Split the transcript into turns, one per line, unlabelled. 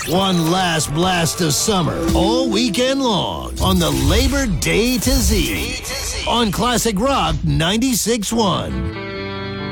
One last blast of summer all weekend long on the Labor Day to Z on Classic Rock 96.1.